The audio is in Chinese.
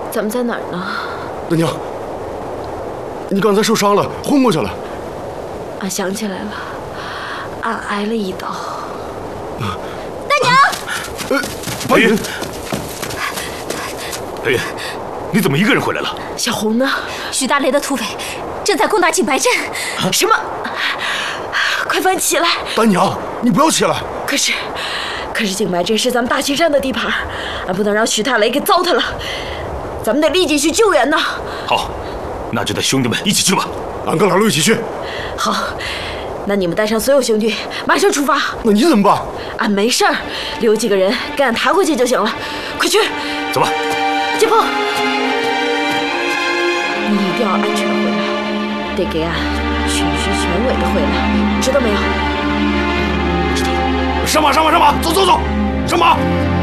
咱们在哪儿呢？ 大娘，你刚才受伤了，昏过去了。 俺想起来了，俺挨了一刀。 大娘， 白云， 白云，你怎么一个人回来了？ 小红呢？ 徐大雷的土匪正在攻打景白镇。 什么？快翻起来！ 大娘，你不要起来。 可是景白镇是咱们大青山的地盘，俺不能让徐大雷给糟蹋了。咱们得立即去救援呢。 好，那就带兄弟们一起去吧。 俺跟老六一起去。 好，那你们带上所有兄弟，马上出发。 那你怎么办？ 俺没事儿，留几个人给俺抬回去就行了。快去！ 走吧。 建鹏，你一定要安全回来，得给俺全虚全尾的回来，知道没有？ 上马，走，上马！